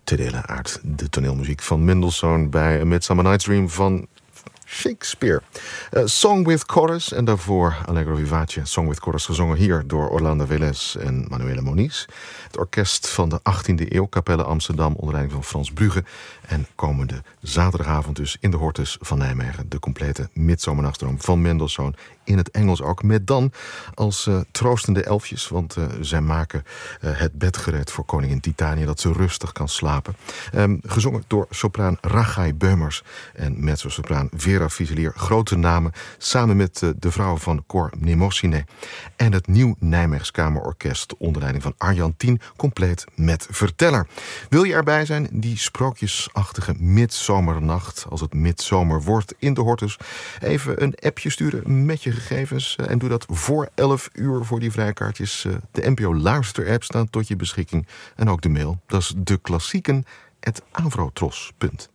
te delen uit de toneelmuziek van Mendelssohn bij A Midsummer Night's Dream van Shakespeare. Song with Chorus en daarvoor Allegro Vivace. Song with Chorus gezongen hier door Orlando Velez en Manuela Moniz. Het orkest van de 18e eeuw, Capelle Amsterdam, onder leiding van Frans Brugge. En komende zaterdagavond dus in de Hortus van Nijmegen de complete Midsomernachtsdroom van Mendelssohn. In het Engels ook, met dan als troostende elfjes. Want zij maken het bed gereed voor koningin Titania, dat ze rustig kan slapen. Gezongen door sopraan Rachai Beumers en mezzo-sopraan Vera Fuselier. Grote namen, samen met de vrouwen van Cor Nemosine. En het Nieuw Nijmeegs Kamerorkest onder leiding van Arjan Tien, compleet met verteller. Wil je erbij zijn, die sprookjesachtige midzomernacht, als het midzomer wordt in de Hortus, even een appje sturen met je gegevens. En doe dat voor 11 uur voor die vrijkaartjes. De NPO Luister-app staat tot je beschikking. En ook de mail, dat is deklassieken@avrotros.nl.